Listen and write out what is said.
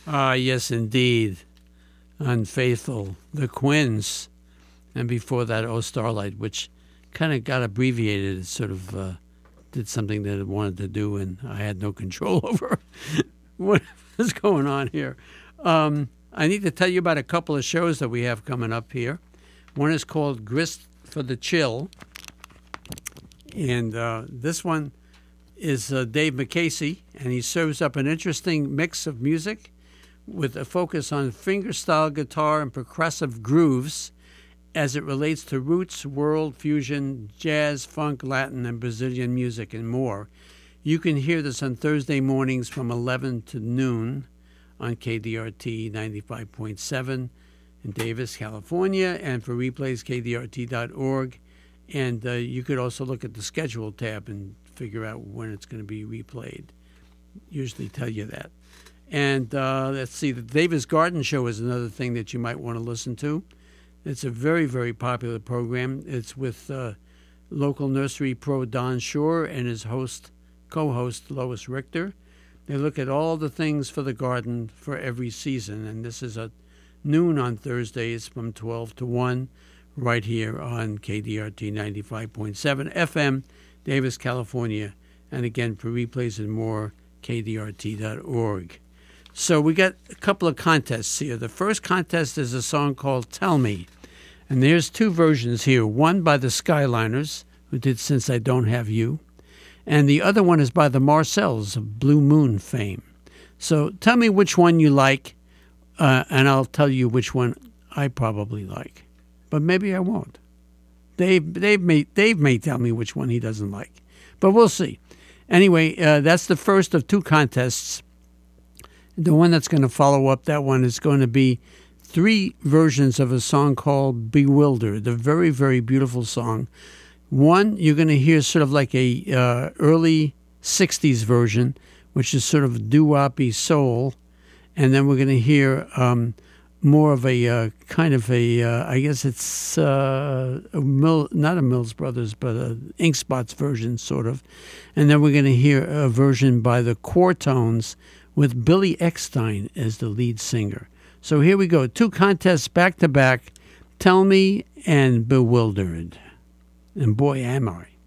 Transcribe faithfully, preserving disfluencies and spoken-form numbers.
Ah, yes, indeed. Unfaithful, the Quins, and before that, Oh Starlight, which kind of got abbreviated. It sort of uh, did something that it wanted to do, and I had no control over what is going on here. Um, I need to tell you about a couple of shows that we have coming up here. One is called Grist for the Chill, and uh, this one is uh, Dave McCasey, and he serves up an interesting mix of music with a focus on fingerstyle guitar and percussive grooves as it relates to roots, world, fusion, jazz, funk, Latin, and Brazilian music, and more. You can hear this on Thursday mornings from eleven to noon on K D R T ninety-five point seven in Davis, California, and for replays, K D R T dot org. And uh, you could also look at the schedule tab and figure out when it's going to be replayed. Usually tell you that. And uh, let's see, the Davis Garden Show is another thing that you might want to listen to. It's a very, very popular program. It's with uh, local nursery pro Don Shore and his host, co-host Lois Richter. They look at all the things for the garden for every season, and this is at noon on Thursdays from twelve to one right here on K D R T ninety-five point seven F M, Davis, California. And again, for replays and more, K D R T dot org. So we got a couple of contests here. The first contest is a song called Tell Me. And there's two versions here. One by the Skyliners, who did Since I Don't Have You. And the other one is by the Marcells of Blue Moon fame. So tell me which one you like, uh, and I'll tell you which one I probably like. But maybe I won't. Dave, Dave, may, Dave may tell me which one he doesn't like. But we'll see. Anyway, uh, that's the first of two contests. The one that's going to follow up that one is going to be three versions of a song called Bewildered, a very, very beautiful song. One, you're going to hear sort of like a uh, early sixties version, which is sort of doo-woppy soul. And then we're going to hear um, more of a uh, kind of a, uh, I guess it's uh, a Mill, not a Mills Brothers, but a Ink Spots version, sort of. And then we're going to hear a version by the Quartones with Billy Eckstein as the lead singer. So here we go. Two contests back to back. Tell Me and Bewildered. And boy, am I.